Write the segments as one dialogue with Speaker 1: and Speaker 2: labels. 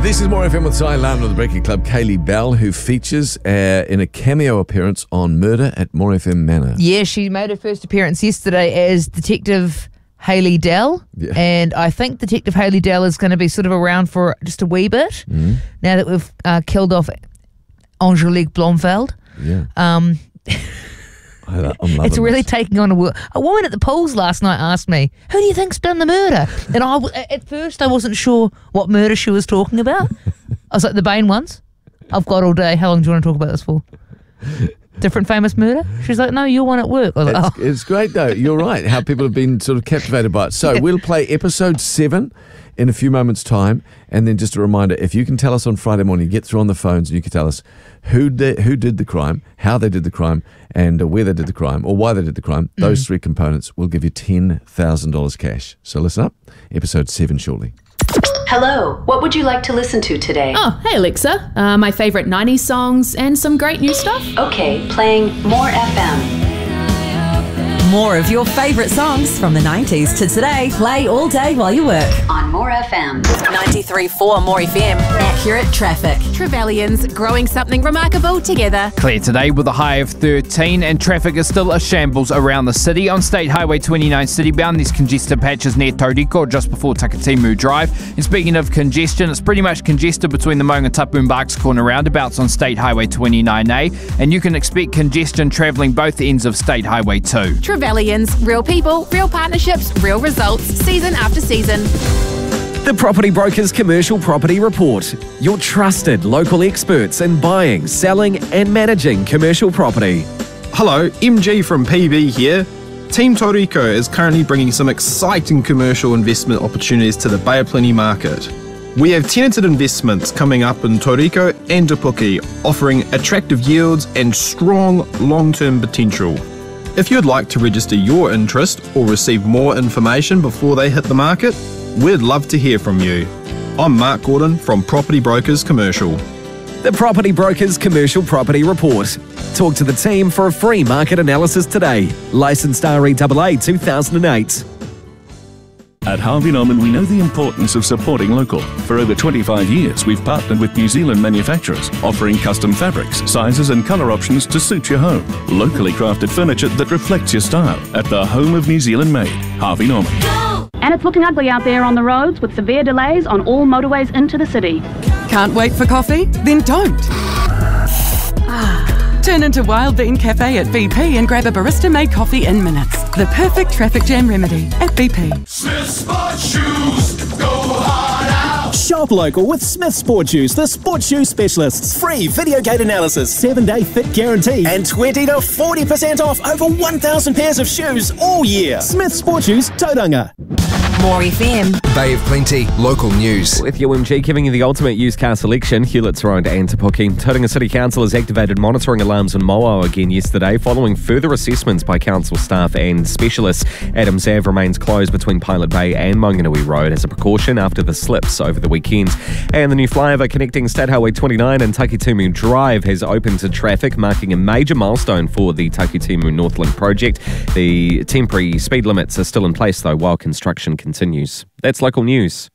Speaker 1: This is More FM with Cy Lamb of the Breaking Club, Kaylee Bell, who features in a cameo appearance on Murder at More FM Manor.
Speaker 2: Yeah, she made her first appearance yesterday as Detective Hayley Dell. Yeah. And I think Detective Hayley Dell is going to be sort of around for just a wee bit now that we've killed off Angelique Blomveld.
Speaker 1: Yeah.
Speaker 2: It's really taking on a woman at the polls last night asked me, who do you think's done the murder? And at first I wasn't sure what murder she was talking about. I was like, the Bain ones? I've got all day. How long do you want to talk about this for? Different famous murder? She's like, no, you're one at work. I was like,
Speaker 1: It's great though. You're right. How people have been sort of captivated by it. So we'll play episode 7 in a few moments' time. And then just a reminder, if you can tell us on Friday morning, get through on the phones and you can tell us who did the crime, how they did the crime, and where they did the crime, or why they did the crime. Those 3 components will give you $10,000 cash. So listen up. Episode 7 shortly.
Speaker 3: Hello, what would you like to listen to today?
Speaker 4: Oh, hey Alexa. My favourite 90s songs and some great new stuff.
Speaker 3: Okay, playing More FM.
Speaker 5: More of your favourite songs from the 90s to today. Play all day while you work.
Speaker 3: On More FM.
Speaker 5: 93.4 More FM. Accurate traffic.
Speaker 4: Trevelyan's growing something remarkable together.
Speaker 6: Clear today with a high of 13 and traffic is still a shambles around the city. On State Highway 29 citybound, there's congested patches near Tauriko just before Takatimu Drive. And speaking of congestion, it's pretty much congested between the Maungatapu and Barks Corner roundabouts on State Highway 29A. And you can expect congestion travelling both ends of State Highway 2.
Speaker 4: Trevelyan's, real people, real partnerships, real results, season after season.
Speaker 7: The Property Brokers Commercial Property Report. Your trusted local experts in buying, selling and managing commercial property.
Speaker 8: Hello, MG from PB here. Team Tauriko is currently bringing some exciting commercial investment opportunities to the Bay of Plenty market. We have tenanted investments coming up in Tauriko and Te Puke, offering attractive yields and strong long-term potential. If you'd like to register your interest or receive more information before they hit the market, we'd love to hear from you. I'm Mark Gordon from Property Brokers Commercial.
Speaker 7: The Property Brokers Commercial Property Report. Talk to the team for a free market analysis today. Licensed REAA 2008.
Speaker 9: At Harvey Norman, we know the importance of supporting local. For over 25 years, we've partnered with New Zealand manufacturers, offering custom fabrics, sizes and colour options to suit your home. Locally crafted furniture that reflects your style at the home of New Zealand made, Harvey Norman.
Speaker 10: And it's looking ugly out there on the roads with severe delays on all motorways into the city.
Speaker 11: Can't wait for coffee? Then don't. Turn into Wild Bean Cafe at BP and grab a barista-made coffee in minutes. The perfect traffic jam remedy at BP.
Speaker 12: Smith Sport Shoes, go hard out.
Speaker 13: Shop local with Smith Sport Shoes, the sports shoe specialists. Free video gate analysis, 7-day fit guarantee, and 20 to 40% off over 1,000 pairs of shoes all year. Smith Sport Shoes, Tauranga.
Speaker 5: More FM.
Speaker 14: Bay of Plenty, local news.
Speaker 7: With UMG giving you the ultimate used car selection, Hewlett's Road and Te Puke. Tauranga City Council has activated monitoring alarms in Moao again yesterday following further assessments by council staff and specialists. Adams Ave remains closed between Pilot Bay and Maunganui Road as a precaution after the slips over the weekend. And the new flyover connecting State Highway 29 and Takitimu Drive has opened to traffic, marking a major milestone for the Takitimu Northlink project. The temporary speed limits are still in place though while construction continues. That's local news.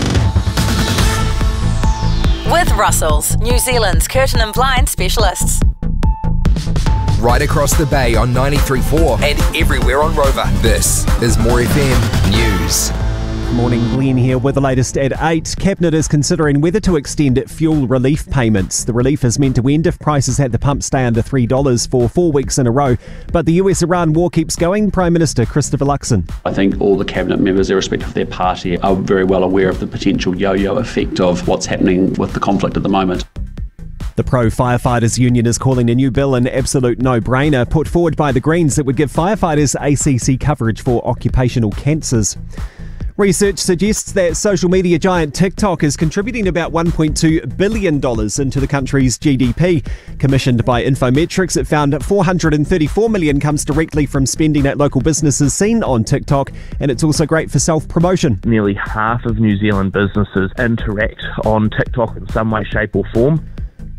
Speaker 5: With Russell's, New Zealand's curtain and blind specialists.
Speaker 14: Right across the bay on 93.4 and everywhere on Rover. This is More FM News.
Speaker 15: Morning, Glenn here with the latest at 8. Cabinet is considering whether to extend fuel relief payments. The relief is meant to end if prices at the pump stay under $3 for 4 weeks in a row. But the US-Iran war keeps going. Prime Minister Christopher Luxon.
Speaker 16: I think all the Cabinet members, irrespective of their party, are very well aware of the potential yo-yo effect of what's happening with the conflict at the moment.
Speaker 15: The Pro-Firefighters Union is calling a new bill an absolute no-brainer, put forward by the Greens that would give firefighters ACC coverage for occupational cancers. Research suggests that social media giant TikTok is contributing about $1.2 billion into the country's GDP. Commissioned by Infometrics, it found $434 million comes directly from spending at local businesses seen on TikTok, and it's also great for self-promotion.
Speaker 17: Nearly half of New Zealand businesses interact on TikTok in some way, shape or form.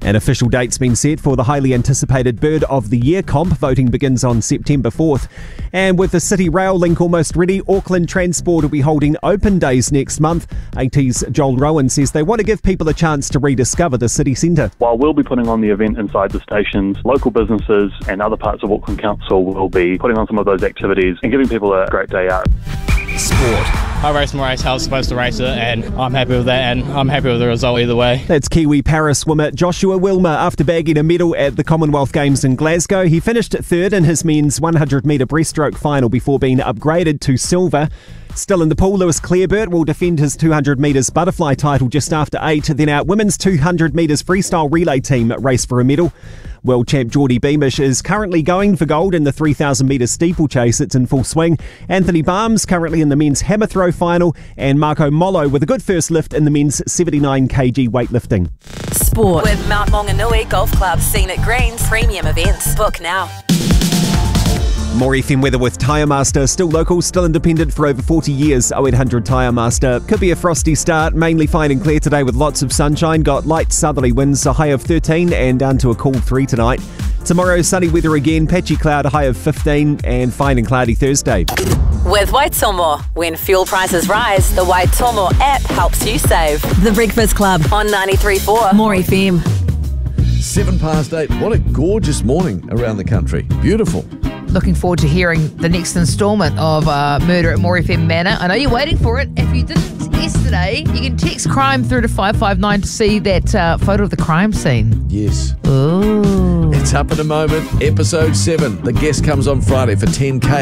Speaker 15: An official date's been set for the highly anticipated Bird of the Year comp. Voting begins on September 4th. And with the City Rail link almost ready, Auckland Transport will be holding open days next month. AT's Joel Rowan says they want to give people a chance to rediscover the city centre.
Speaker 17: While we'll be putting on the event inside the stations, local businesses and other parts of Auckland Council will be putting on some of those activities and giving people a great day out.
Speaker 14: Sport.
Speaker 18: I raced my race how I was supposed to race it, and I'm happy with that, and I'm happy with the result either way.
Speaker 15: That's Kiwi para swimmer Joshua Wilmer after bagging a medal at the Commonwealth Games in Glasgow. He finished third in his men's 100-metre breaststroke final before being upgraded to silver. Still in the pool, Lewis Clareburt will defend his 200 metres butterfly title just after 8. Then our women's 200 metres freestyle relay team race for a medal. World champ Geordie Beamish is currently going for gold in the 3,000 metre steeplechase. It's in full swing. Anthony Barnes currently in the men's hammer throw final, and Marco Mollo with a good first lift in the men's 79 kg weightlifting.
Speaker 5: Sport with Mount Maunganui Golf Club, Scenic Greens, premium events. Book now.
Speaker 15: More FM weather with Tyre Master. Still local, still independent for over 40 years. 0800 Tyre Master. Could be a frosty start. Mainly fine and clear today with lots of sunshine. Got light southerly winds, a high of 13 and down to a cool 3 tonight. Tomorrow, sunny weather again. Patchy cloud, a high of 15 and fine and cloudy Thursday.
Speaker 5: With Waitomo. When fuel prices rise, the Waitomo app helps you save. The Breakfast Club on 93.4 More FM.
Speaker 1: 8:07. What a gorgeous morning around the country. Beautiful.
Speaker 2: Looking forward to hearing the next instalment of Murder at More FM Manor. I know you're waiting for it. If you didn't yesterday, you can text crime through to 559 to see that photo of the crime scene.
Speaker 1: Yes.
Speaker 2: Ooh.
Speaker 1: It's up in a moment. Episode 7. The guest comes on Friday for 10K.